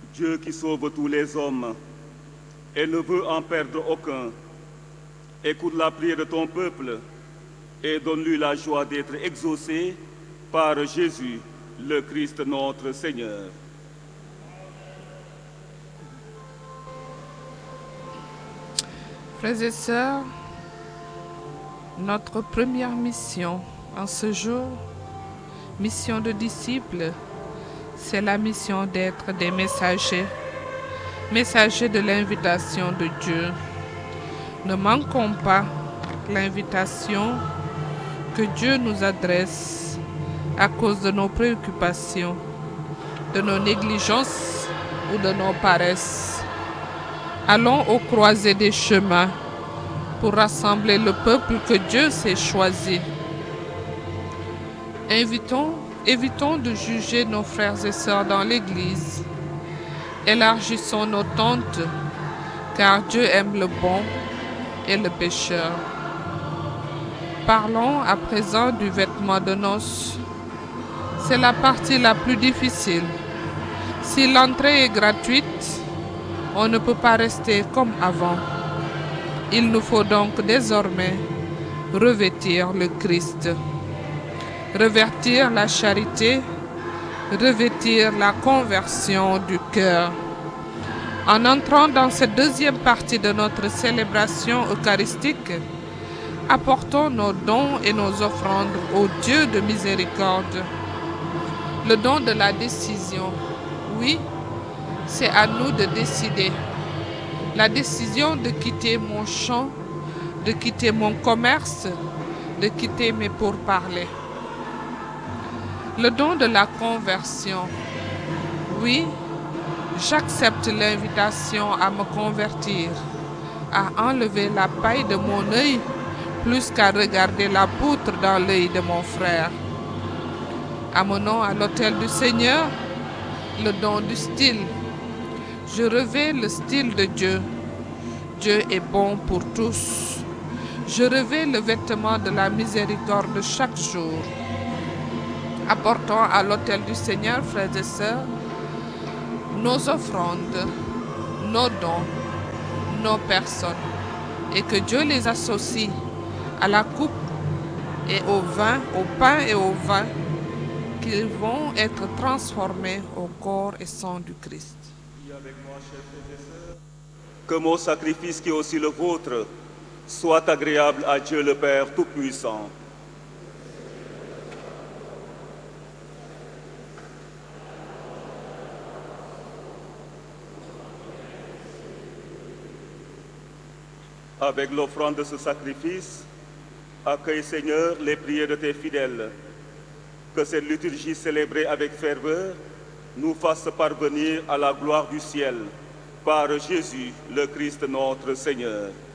Dieu qui sauve tous les hommes et ne veut en perdre aucun, écoute la prière de ton peuple et donne-lui la joie d'être exaucé par Jésus, le Christ notre Seigneur. Frères et sœurs, notre première mission en ce jour, mission de disciples, c'est la mission d'être des messagers, messagers de l'invitation de Dieu. Ne manquons pas l'invitation que Dieu nous adresse à cause de nos préoccupations, de nos négligences ou de nos paresses. Allons aux croisées des chemins pour rassembler le peuple que Dieu s'est choisi. Évitons de juger nos frères et sœurs dans l'Église. Élargissons nos tentes, car Dieu aime le bon et le pécheur. Parlons à présent du vêtement de noces. C'est la partie la plus difficile. Si l'entrée est gratuite, on ne peut pas rester comme avant. Il nous faut donc désormais revêtir le Christ, revêtir la charité, revêtir la conversion du cœur. En entrant dans cette deuxième partie de notre célébration eucharistique, apportons nos dons et nos offrandes au Dieu de miséricorde. Le don de la décision, oui, c'est à nous de décider. La décision de quitter mon champ, de quitter mon commerce, de quitter mes pourparlers. Le don de la conversion, oui, j'accepte l'invitation à me convertir, à enlever la paille de mon œil plus qu'à regarder la poutre dans l'œil de mon frère. Amenons à l'autel du Seigneur le don du style. Je revêts le style de Dieu. Dieu est bon pour tous. Je revêts le vêtement de la miséricorde chaque jour. Apportons à l'autel du Seigneur, frères et sœurs, nos offrandes, nos dons, nos personnes, et que Dieu les associe à la coupe et au vin, au pain et au vin, qu'ils vont être transformés au corps et sang du Christ. Avec moi, chers frères et sœurs, que mon sacrifice qui est aussi le vôtre soit agréable à Dieu le Père Tout-Puissant. Avec l'offrande de ce sacrifice, accueille, Seigneur, les prières de tes fidèles. Que cette liturgie célébrée avec ferveur nous fasse parvenir à la gloire du ciel par Jésus, le Christ notre Seigneur.